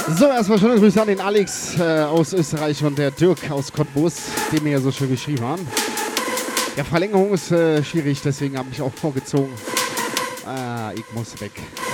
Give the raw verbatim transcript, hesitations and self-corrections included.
So, erstmal schöne Grüße an den Alex äh, aus Österreich und der Dirk aus Cottbus, die mir ja so schön geschrieben haben. Ja, Verlängerung ist äh, schwierig, deswegen habe ich auch vorgezogen. Ah, ich muss weg.